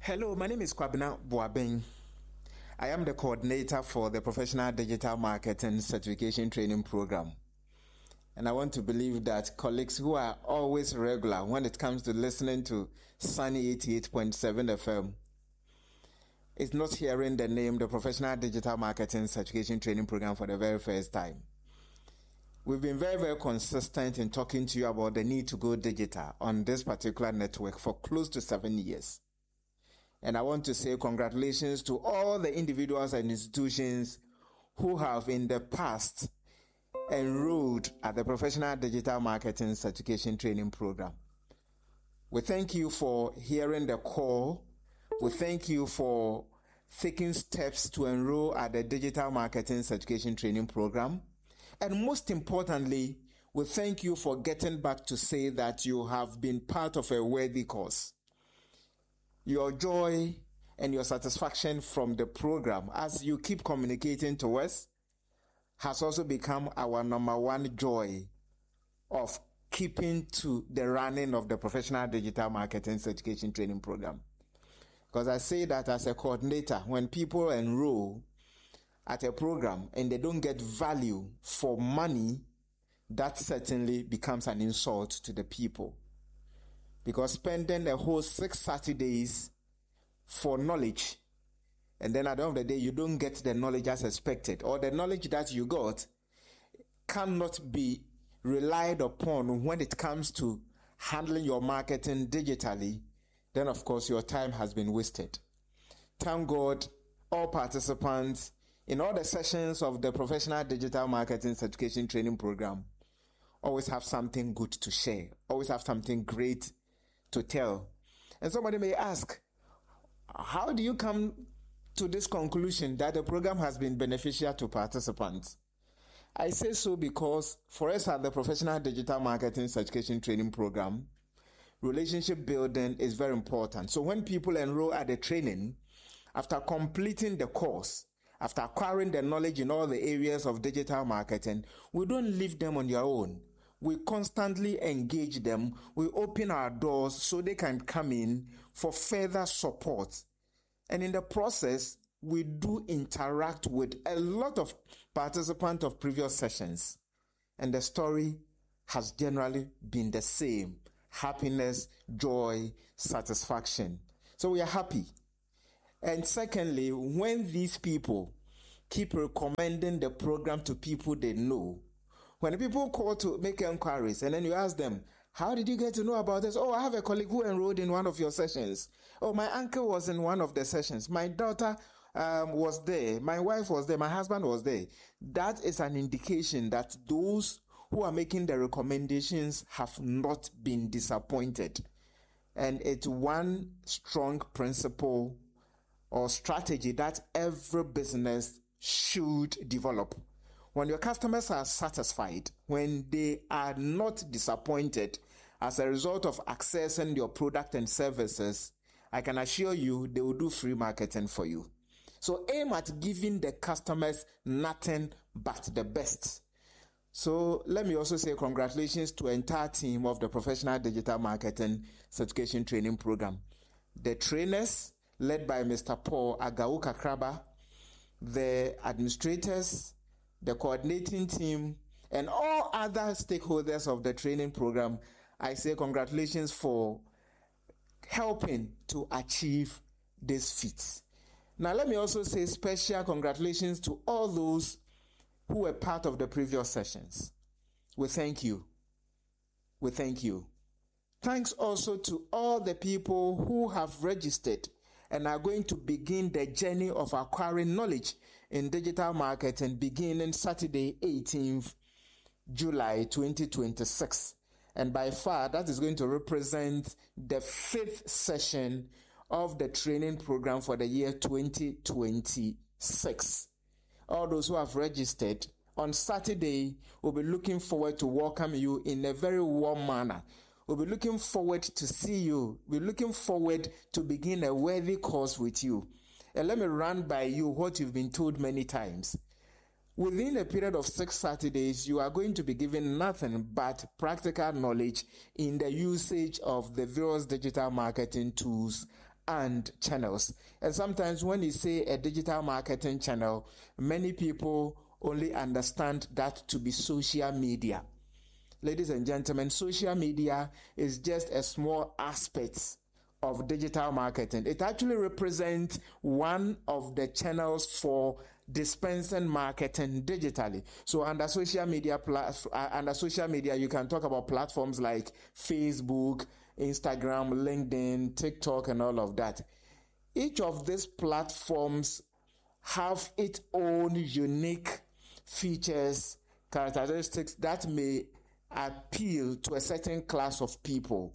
Hello, my name is Kwabena Boabeng. I am the coordinator for the Professional Digital Marketing Certification Training Program. And I want to believe that colleagues who are always regular when it comes to listening to Sunny 88.7 FM is not hearing the name, the Professional Digital Marketing Certification Training Program, for the very first time. We've been very, very consistent in talking to you about the need to go digital on this particular network for close to 7 years. And I want to say congratulations to all the individuals and institutions who have in the past enrolled at the Professional Digital Marketing Certification Training Program. We thank you for hearing the call. We thank you for taking steps to enroll at the Digital Marketing Certification Training Program. And most importantly, we thank you for getting back to say that you have been part of a worthy cause. Your joy and your satisfaction from the program, as you keep communicating to us, has also become our number one joy of keeping to the running of the Professional Digital Marketing Certification Training Program. Because I say that as a coordinator, when people enroll at a program and they don't get value for money, that certainly becomes an insult to the people. Because spending a whole 6 Saturdays for knowledge, and then at the end of the day, you don't get the knowledge as expected, or the knowledge that you got cannot be relied upon when it comes to handling your marketing digitally, then of course your time has been wasted. Thank God, all participants in all the sessions of the Professional Digital Marketing Certification Training Program always have something good to share, always have something great to tell. And somebody may ask, how do you come to this conclusion that the program has been beneficial to participants? I say so because for us at the Professional Digital Marketing Certification Training Program, relationship building is very important. So when people enroll at the training, after completing the course, after acquiring the knowledge in all the areas of digital marketing, we don't leave them on their own. We constantly engage them. We open our doors so they can come in for further support. And in the process, we do interact with a lot of participants of previous sessions. And the story has generally been the same: happiness, joy, satisfaction. So we are happy. And secondly, when these people keep recommending the program to people they know, when people call to make inquiries and then you ask them, how did you get to know about this? Oh, I have a colleague who enrolled in one of your sessions. Oh, my uncle was in one of the sessions. My daughter was there. My wife was there. My husband was there. That is an indication that those who are making the recommendations have not been disappointed. And it's one strong principle or strategy that every business should develop. When your customers are satisfied, when they are not disappointed as a result of accessing your product and services, I can assure you they will do free marketing for you. So aim at giving the customers nothing but the best. So let me also say congratulations to the entire team of the Professional Digital Marketing Certification Training Program. The trainers, led by Mr. Paul Agau Kakraba, the administrators, the coordinating team, and all other stakeholders of the training program, I say congratulations for helping to achieve this feat. Now, let me also say special congratulations to all those who were part of the previous sessions. We thank you. We thank you. Thanks also to all the people who have registered and are going to begin the journey of acquiring knowledge in digital marketing beginning Saturday, 18th July 2026. And by far, that is going to represent the 5th session of the training program for the year 2026. All those who have registered on Saturday will be looking forward to welcome you in a very warm manner. We'll be looking forward to see you. We're looking forward to begin a worthy course with you. And let me run by you what you've been told many times. Within a period of 6 Saturdays, you are going to be given nothing but practical knowledge in the usage of the various digital marketing tools and channels. And sometimes when you say a digital marketing channel, many people only understand that to be social media. Ladies and gentlemen, social media is just a small aspect of digital marketing. It actually represents one of the channels for dispensing marketing digitally. So under social media, you can talk about platforms like Facebook, Instagram, LinkedIn, TikTok, and all of that. Each of these platforms have its own unique features, characteristics that may appeal to a certain class of people,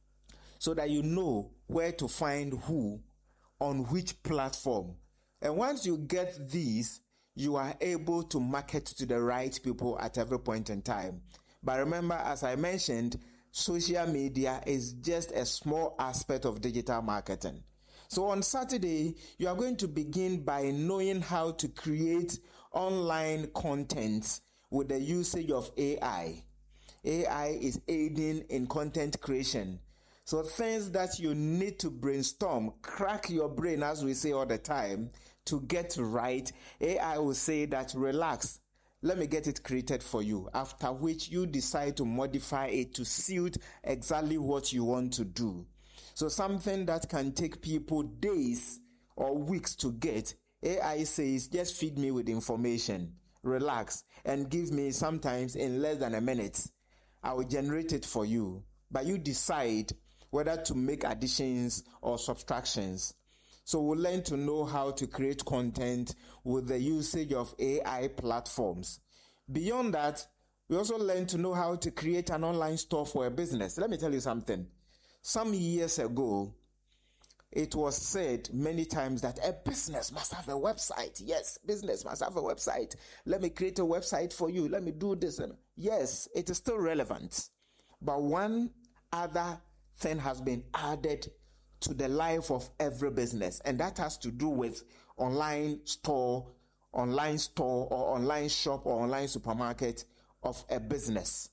so that you know where to find who on which platform. And once you get these, you are able to market to the right people at every point in time. But remember, as I mentioned, social media is just a small aspect of digital marketing. So on Saturday, you are going to begin by knowing how to create online content with the usage of AI. AI is aiding in content creation. So things that you need to brainstorm, crack your brain, as we say all the time, to get right, AI will say that, relax, let me get it created for you, after which you decide to modify it to suit exactly what you want to do. So something that can take people days or weeks to get, AI says, just feed me with information, relax, and give me sometimes in less than a minute. I will generate it for you, but you decide whether to make additions or subtractions. So we'll learn to know how to create content with the usage of AI platforms. Beyond that, we also learn to know how to create an online store for a business. Let me tell you something. Some years ago, it was said many times that a business must have a website. Yes, business must have a website. Let me create a website for you. Let me do this. Yes, it is still relevant. But one other thing has been added to the life of every business, and that has to do with online store or online shop or online supermarket of a business.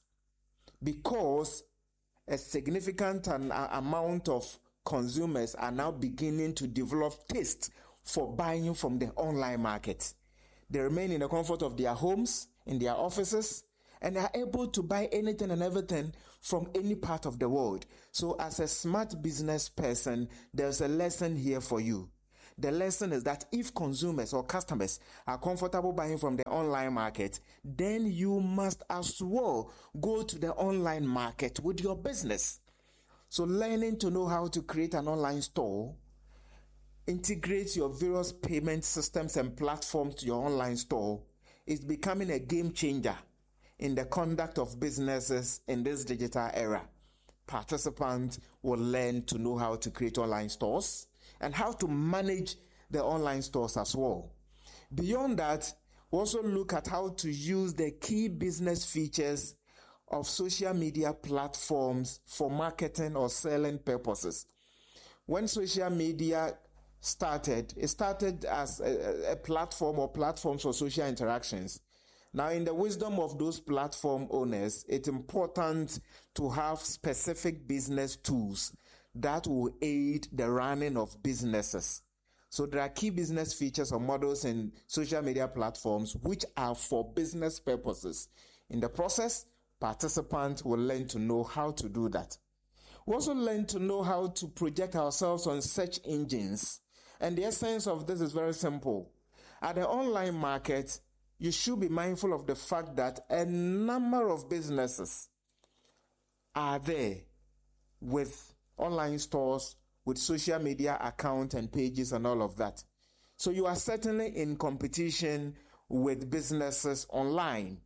Because a significant amount of consumers are now beginning to develop taste for buying from the online market. They remain in the comfort of their homes, in their offices, and are able to buy anything and everything from any part of the world. So as a smart business person, there's a lesson here for you. The lesson is that if consumers or customers are comfortable buying from the online market, then you must as well go to the online market with your business. So learning to know how to create an online store, integrate your various payment systems and platforms to your online store, is becoming a game changer in the conduct of businesses in this digital era. Participants will learn to know how to create online stores and how to manage the online stores as well. Beyond that, we also look at how to use the key business features of social media platforms for marketing or selling purposes. When social media started, it started as a platform or platforms for social interactions. Now, in the wisdom of those platform owners, it's important to have specific business tools that will aid the running of businesses. So there are key business features or models in social media platforms which are for business purposes. In the process, participants will learn to know how to do that. We also learn to know how to project ourselves on search engines. And the essence of this is very simple. At the online market, you should be mindful of the fact that a number of businesses are there with online stores, with social media accounts and pages and all of that. So you are certainly in competition with businesses online.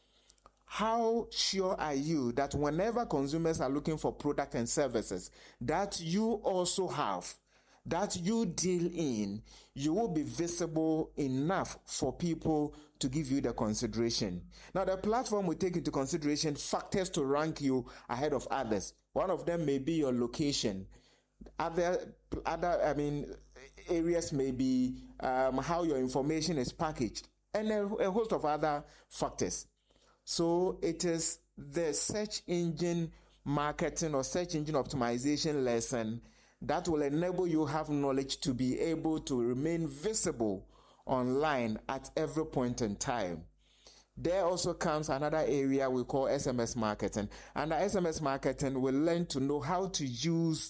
How sure are you that whenever consumers are looking for products and services that you also have, that you deal in, you will be visible enough for people to give you the consideration? Now, the platform will take into consideration factors to rank you ahead of others. One of them may be your location. Other areas may be how your information is packaged, and a host of other factors. So it is the search engine marketing or search engine optimization lesson that will enable you have knowledge to be able to remain visible online at every point in time. There also comes another area we call SMS marketing. Under SMS marketing, we learn to know how to use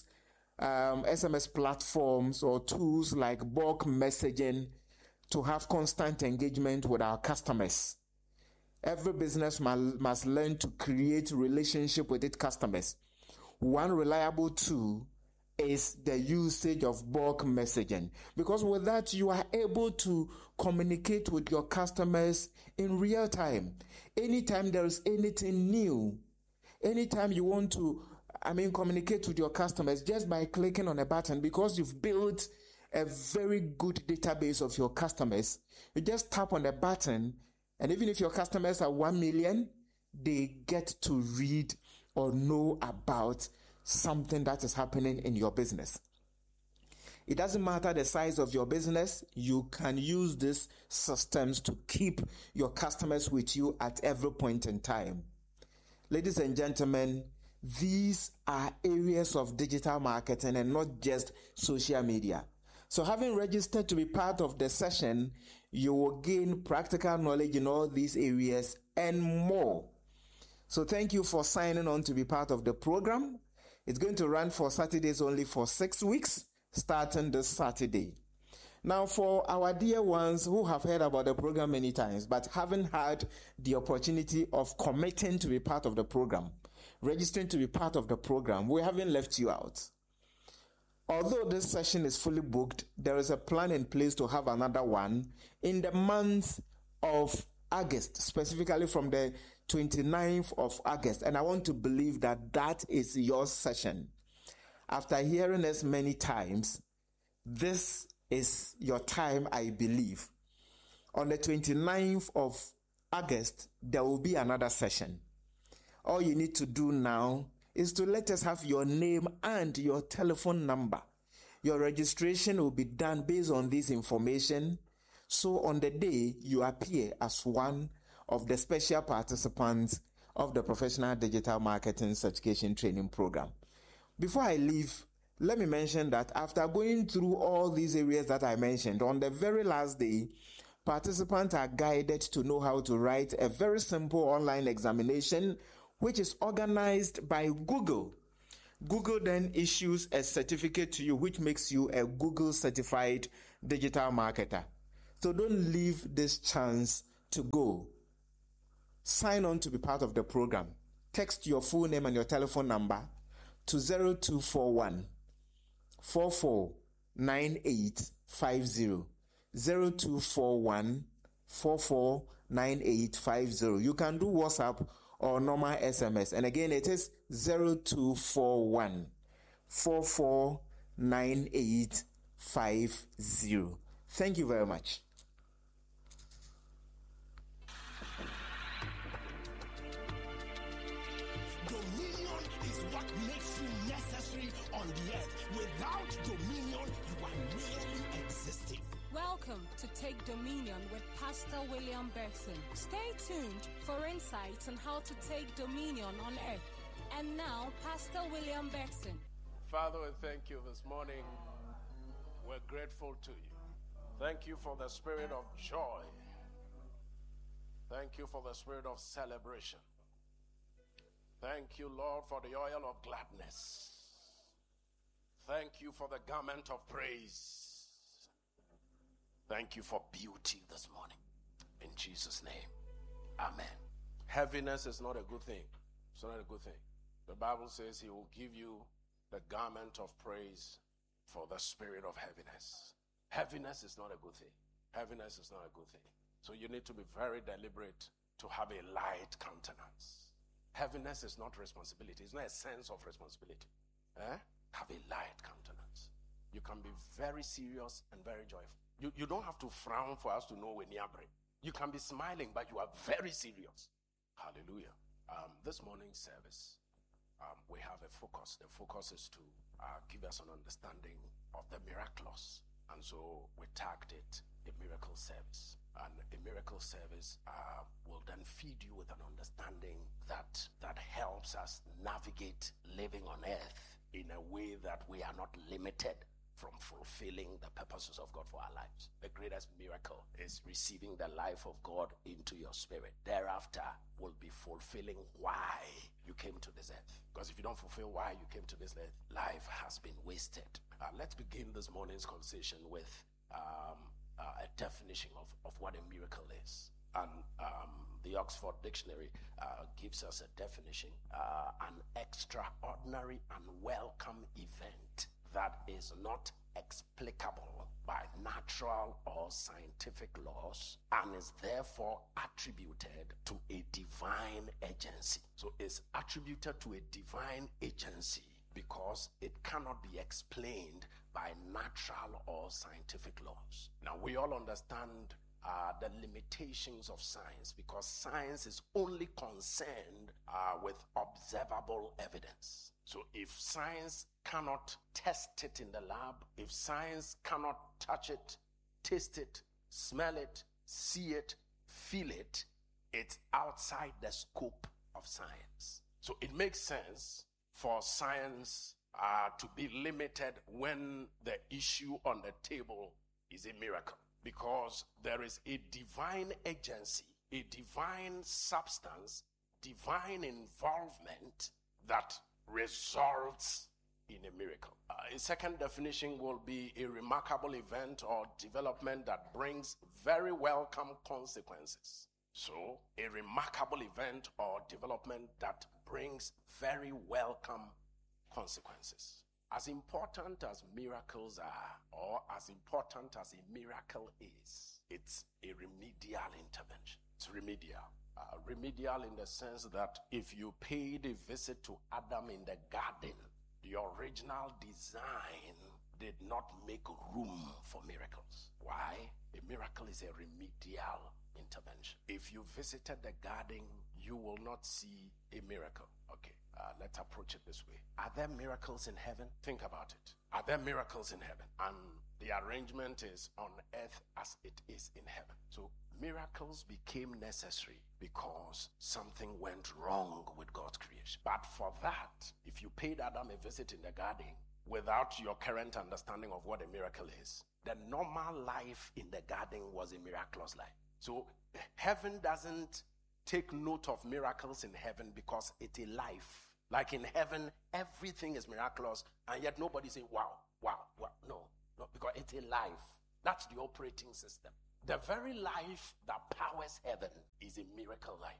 SMS platforms or tools like bulk messaging to have constant engagement with our customers. Every business must learn to create relationship with its customers. One reliable tool is the usage of bulk messaging, because with that you are able to communicate with your customers in real time. Anytime there is anything new, anytime you want to communicate with your customers just by clicking on a button, because you've built a very good database of your customers, you just tap on a button, and even if your customers are 1 million, they get to read or know about something that is happening in your business. It doesn't matter the size of your business, you can use these systems to keep your customers with you at every point in time. Ladies and gentlemen, these are areas of digital marketing and not just social media. So having registered to be part of the session, you will gain practical knowledge in all these areas and more. So thank you for signing on to be part of the program. It's going to run for Saturdays only for 6 weeks, starting this Saturday. Now, for our dear ones who have heard about the program many times but haven't had the opportunity of committing to be part of the program, registering to be part of the program, we haven't left you out. Although this session is fully booked, there is a plan in place to have another one in the month of August, specifically from the 29th of August. And I want to believe that that is your session. After hearing us many times, this is your time, I believe. On the 29th of August, there will be another session. All you need to do now is to let us have your name and your telephone number. Your registration will be done based on this information. So on the day, you appear as one of the special participants of the Professional Digital Marketing Certification Training Program. Before I leave, let me mention that after going through all these areas that I mentioned, on the very last day, participants are guided to know how to write a very simple online examination, which is organized by Google. Google then issues a certificate to you, which makes you a Google certified digital marketer. So don't leave this chance to go. Sign on to be part of the program. Text your full name and your telephone number to 0241 449850. 0241 449850. You can do WhatsApp or normal SMS. And again, it is 0241 449850. Thank you very much. Dominion is what makes you necessary on the earth. Without dominion, you are merely existing. Welcome to Take Dominion with Pastor William Bergson. Stay tuned for insights on how to take dominion on earth. And now, Pastor William Bergson. Father, we thank you this morning. We're grateful to you. Thank you for the spirit of joy. Thank you for the spirit of celebration. Thank you, Lord, for the oil of gladness. Thank you for the garment of praise. Thank you for beauty this morning. In Jesus' name, amen. Heaviness is not a good thing. It's not a good thing. The Bible says he will give you the garment of praise for the spirit of heaviness. Heaviness is not a good thing. Heaviness is not a good thing. So you need to be very deliberate to have a light countenance. Heaviness is not responsibility. It's not a sense of responsibility. Have a light countenance. You can be very serious and very joyful. You don't have to frown for us to know when you're brain. You can be smiling, but you are very serious. Hallelujah. This morning's service, we have a focus. The focus is to give us an understanding of the miraculous. And so we tagged it a miracle service. And a miracle service will then feed you with an understanding that helps us navigate living on earth in a way that we are not limited from fulfilling the purposes of God for our lives. The greatest miracle is receiving the life of God into your spirit. Thereafter will be fulfilling why you came to this earth. Because if you don't fulfill why you came to this earth, life has been wasted. Let's begin this morning's conversation with a definition of what a miracle is. And the Oxford Dictionary gives us a definition: an extraordinary and welcome event that is not explicable by natural or scientific laws and is therefore attributed to a divine agency. So it's attributed to a divine agency because it cannot be explained by natural or scientific laws. Now, we all understand the limitations of science, because science is only concerned with observable evidence. So if science cannot test it in the lab, if science cannot touch it, taste it, smell it, see it, feel it, it's outside the scope of science. So it makes sense for science to be limited when the issue on the table is a miracle, because there is a divine agency, a divine substance, divine involvement that results in a miracle. A second definition will be a remarkable event or development that brings very welcome consequences. So, a remarkable event or development that brings very welcome consequences. As important as miracles are, or as important as a miracle is, it's a remedial intervention. It's remedial. Remedial in the sense that if you paid a visit to Adam in the garden, the original design did not make room for miracles. Why? A miracle is a remedial intervention. If you visited the garden, you will not see a miracle. Okay, let's approach it this way. Are there miracles in heaven? Think about it. Are there miracles in heaven? And the arrangement is on earth as it is in heaven. So miracles became necessary because something went wrong with God's creation. But for that, if you paid Adam a visit in the garden without your current understanding of what a miracle is, the normal life in the garden was a miraculous life. So heaven doesn't take note of miracles in heaven because it's a life. Like in heaven, everything is miraculous, and yet nobody say, wow. No, because it's a life. That's the operating system. The very life that powers heaven is a miracle life.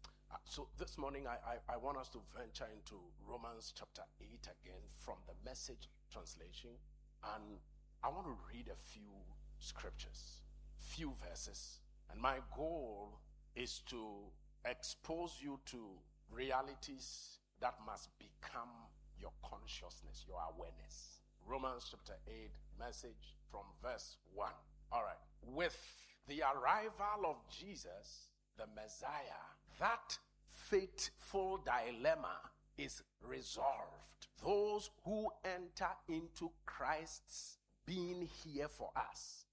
So this morning, I want us to venture into Romans chapter 8 again from the Message translation. And I want to read a few scriptures, few verses. And my goal is to expose you to realities that must become your consciousness, your awareness. Romans chapter 8, Message from verse 1. All right. With the arrival of Jesus, the Messiah, that fateful dilemma is resolved. Those who enter into Christ's being here for us.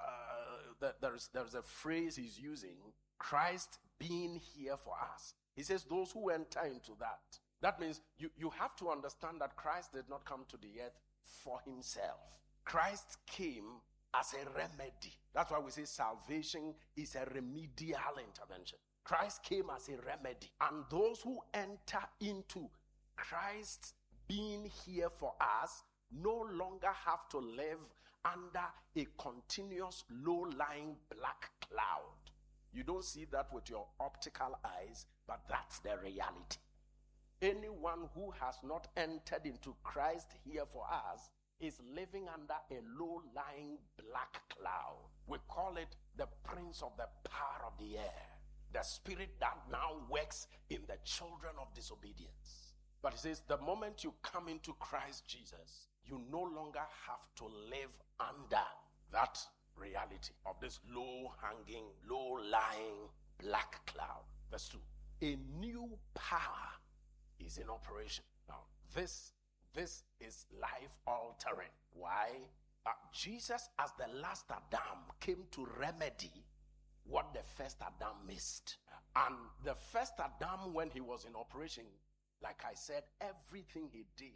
There's a phrase he's using, Christ being here for us. He says those who enter into that. That means you have to understand that Christ did not come to the earth for himself. Christ came as a remedy. That's why we say salvation is a remedial intervention. Christ came as a remedy. And those who enter into Christ being here for us no longer have to live under a continuous low-lying black cloud. You don't see that with your optical eyes, but that's the reality. Anyone who has not entered into Christ here for us is living under a low-lying black cloud. We call it the prince of the power of the air, the spirit that now works in the children of disobedience. But he says the moment you come into Christ Jesus, you no longer have to live under that reality of this low-hanging, low-lying black cloud. Verse 2. A new power is in operation. Now, this is life-altering. Why? Jesus, as the last Adam, came to remedy what the first Adam missed. And the first Adam, when he was in operation, like I said, everything he did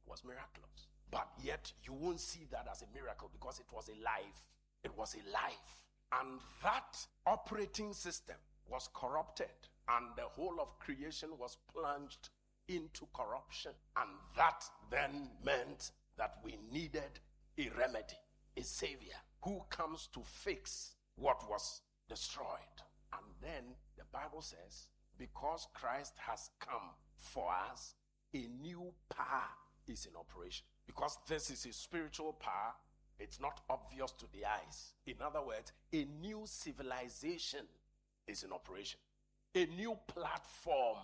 was miraculous. But yet you won't see that as a miracle because it was a life. It was a life. And that operating system was corrupted, and the whole of creation was plunged into corruption. And that then meant that we needed a remedy, a savior who comes to fix what was destroyed. And then the Bible says, because Christ has come for us, a new power is in operation. Because this is a spiritual power, it's not obvious to the eyes. In other words, a new civilization is in operation. A new platform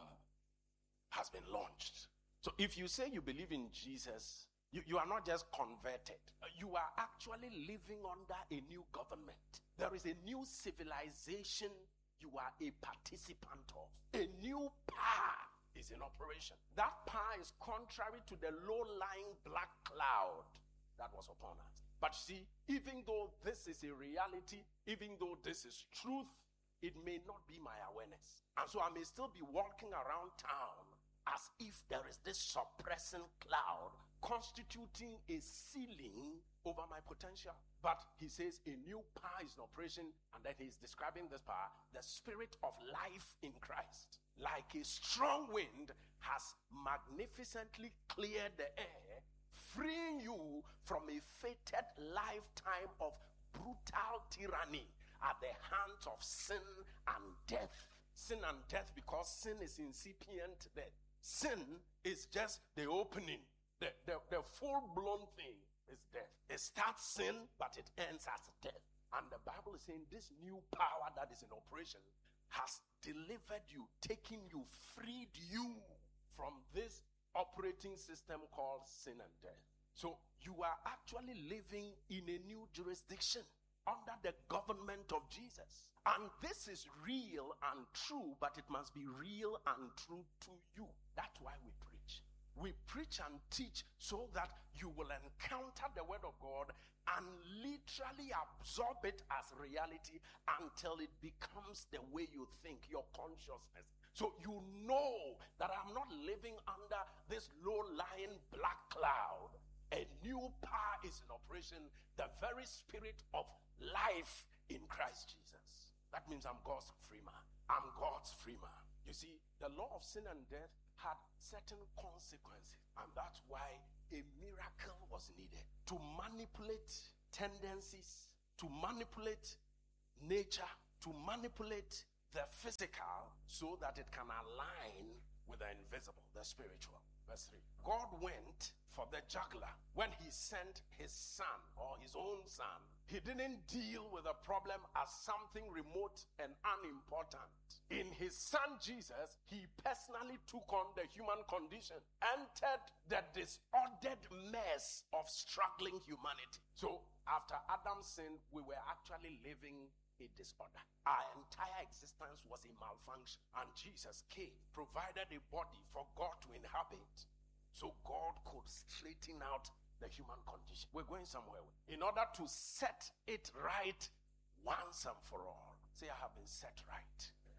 has been launched. So if you say you believe in Jesus, you are not just converted. You are actually living under a new government. There is a new civilization you are a participant of. A new power is in operation. That power is contrary to the low-lying black cloud that was upon us. But see, even though this is a reality, even though this is truth, it may not be my awareness. And so I may still be walking around town as if there is this suppressing cloud constituting a ceiling over my potential. But he says a new power is in operation, and then he's describing this power, the spirit of life in Christ. Like a strong wind has magnificently cleared the air, freeing you from a fated lifetime of brutal tyranny at the hands of sin and death. Sin and death, because sin is incipient death. Sin is just the opening. The full-blown thing is death. It starts sin, but it ends as death. And the Bible is saying this new power that is in operation has delivered you, taken you, freed you from this operating system called sin and death. So you are actually living in a new jurisdiction under the government of Jesus. And this is real and true, but it must be real and true to you. That's why we preach. We preach and teach so that you will encounter the word of God and literally absorb it as reality until it becomes the way you think, your consciousness. So you know that I'm not living under this low-lying black cloud. A new power is in operation, the very spirit of life in Christ Jesus. That means I'm God's free man. I'm God's free man. You see, the law of sin and death had certain consequences, and that's why a miracle was needed to manipulate tendencies, to manipulate nature, to manipulate the physical so that it can align with the invisible, the spiritual. Verse 3. God went for the juggler when he sent his son or his own son. He didn't deal with a problem as something remote and unimportant. In his son Jesus, he personally took on the human condition, entered the disordered mess of struggling humanity. So after Adam sinned, we were actually living a disorder. Our entire existence was a malfunction, and Jesus came, provided a body for God to inhabit, so God could straighten out the human condition. We're going somewhere in order to set it right once and for all. Say, I have been set right.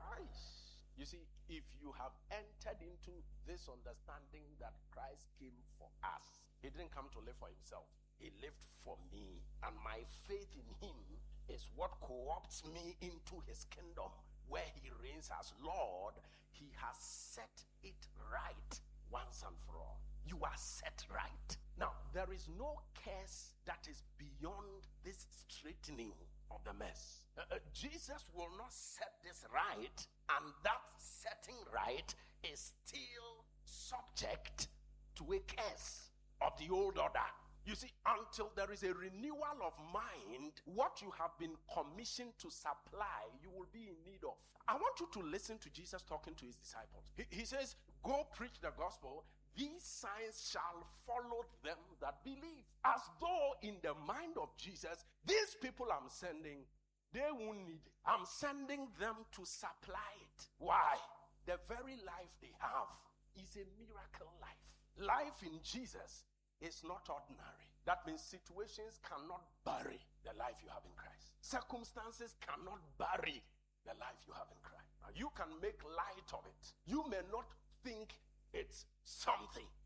You see, if you have entered into this understanding that Christ came for us, he didn't come to live for himself. He lived for me, and my faith in him is what co-opts me into his kingdom, where he reigns as Lord. He has set it right once and for all. You are set right. Now, there is no curse that is beyond this straightening of the mess. Jesus will not set this right, and that setting right is still subject to a curse of the old order. You see, until there is a renewal of mind, what you have been commissioned to supply, you will be in need of. I want you to listen to Jesus talking to his disciples. He says, go preach the gospel. These signs shall follow them that believe. As though in the mind of Jesus, these people I'm sending, they won't need it. I'm sending them to supply it. Why? The very life they have is a miracle life. Life in Jesus is not ordinary. That means situations cannot bury the life you have in Christ. Circumstances cannot bury the life you have in Christ. Now, you can make light of it. You may not think it's something,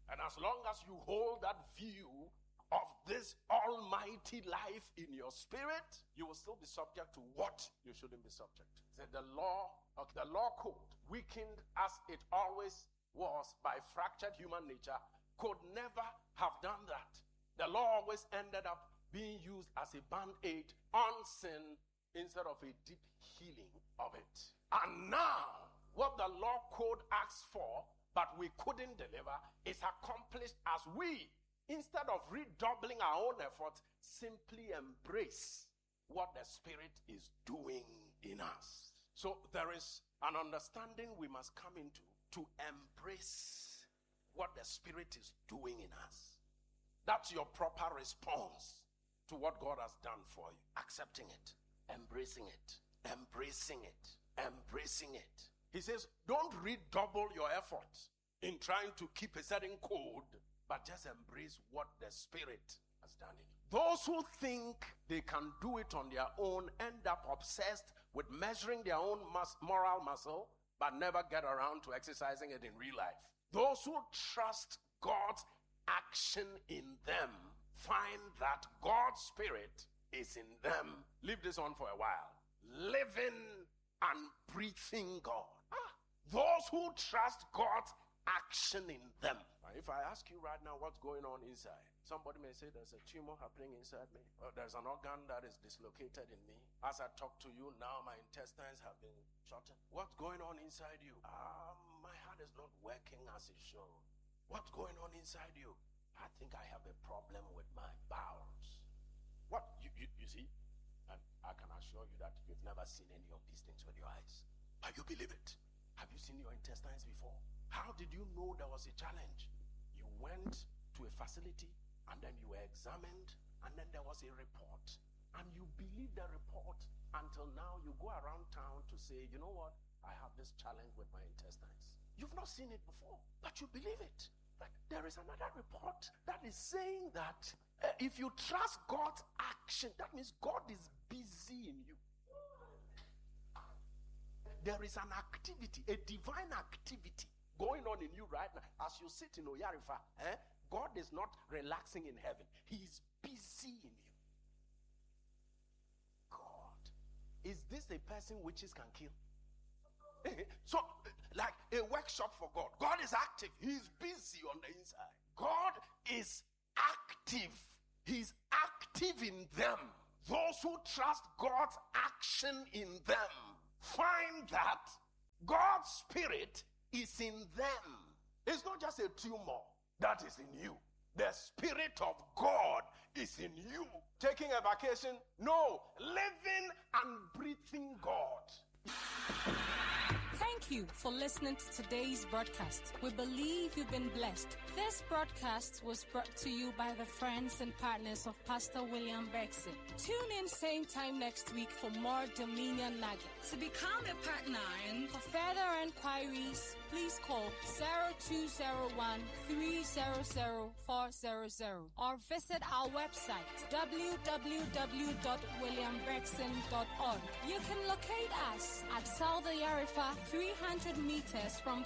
And as long as you hold that view of this almighty life in your spirit, you will still be subject to what you shouldn't be subject to. Said the law code, weakened as it always was by fractured human nature, could never have done that. The law always ended up being used as a band-aid on sin instead of a deep healing of it. And now, what the law code asks for, but we couldn't deliver, is accomplished as we, instead of redoubling our own efforts, simply embrace what the Spirit is doing in us. So there is an understanding we must come into to embrace what the Spirit is doing in us. That's your proper response to what God has done for you. Accepting it, embracing it, embracing it, embracing it. He says, don't redouble your efforts in trying to keep a certain code, but just embrace what the Spirit has done in you. Those who think they can do it on their own end up obsessed with measuring their own moral muscle, but never get around to exercising it in real life. Those who trust God's action in them find that God's Spirit is in them. Leave this on for a while. Living and breathing God. Those who trust God's action in them. If I ask you right now what's going on inside, somebody may say there's a tumor happening inside me. Or there's an organ that is dislocated in me. As I talk to you now, my intestines have been shortened. What's going on inside you? My heart is not working as it should. What's going on inside you? I think I have a problem with my bowels. What? You see? And I can assure you that you've never seen any of these things with your eyes. But you believe it. Have you seen your intestines before? How did you know there was a challenge? You went to a facility and then you were examined and then there was a report. And you believe the report until now you go around town to say, you know what? I have this challenge with my intestines. You've not seen it before, but you believe it. But there is another report that is saying that if you trust God's action, that means God is busy in you. There is an activity, a divine activity going on in you right now. As you sit in Oyarifa, God is not relaxing in heaven. He is busy in you. God, is this a person witches can kill? So, like a workshop for God. God is active. He's busy on the inside. God is active. He's active in them. Those who trust God's action in them find that God's Spirit is in them. It's not just a tumor that is in you. The Spirit of God is in you. Taking a vacation? No. Living and breathing God. Thank you for listening to today's broadcast. We believe you've been blessed. This broadcast was brought to you by the friends and partners of Pastor William Bergson. Tune in same time next week for more Dominion Nuggets. To become a partner and for further inquiries, please call 0201 300 400 or visit our website www.williambergson.org. You can locate us at South Yarifa, 300 meters from